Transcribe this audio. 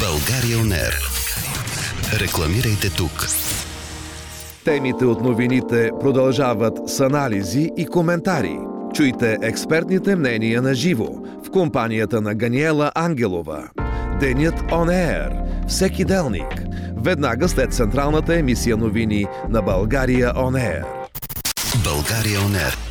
България On Air. Рекламирайте тук. Темите от новините продължават с анализи и коментари. Чуйте експертните мнения на живо в компанията на Ганиела Ангелова. Денят On Air. Всеки делник. Веднага след централната емисия новини на България On Air. България On Air.